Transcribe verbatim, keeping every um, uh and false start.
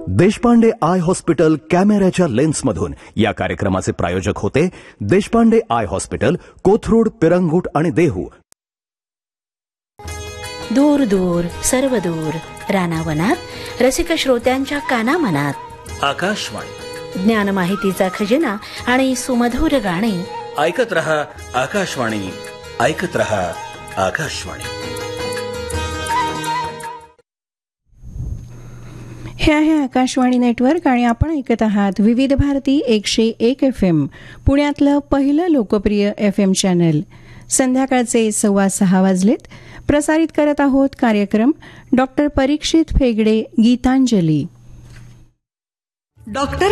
Deshpande I hospital कॅमेऱ्याच्या लेन्समधून या कार्यक्रमाचे प्रायोजक होते देशपांडे आय हॉस्पिटल, कोथरूड, पिरंगुट आणि देहू. दूर दूर सर्व दूर रानावनात रसिक श्रोत्यांच्या कानामनात आकाशवाणी, ज्ञान माहितीचा खजिना आणि सुमधुर गाणे. ऐकत रहा आकाशवाणी, ऐकत रहा आकाशवाणी. हे आहे आकाशवाणी नेटवर्क आणि आपण ऐकत आहात विविध भारती एकशे एक एफ एम, पुण्यातलं पहिलं लोकप्रिय एफ एम चॅनल. संध्याकाळचे सव्वा सहा वाजलेत. प्रसारित करत आहोत कार्यक्रम डॉक्टर परीक्षित फेगडे गीतांजली. डॉक्टर